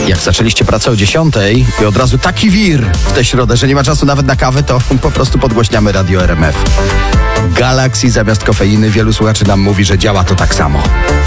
Jak zaczęliście pracę o 10:00 i od razu taki wir w tę środę, że nie ma czasu nawet na kawę, to po prostu podgłośniamy Radio RMF. Galaxy zamiast kofeiny, wielu słuchaczy nam mówi, że działa to tak samo.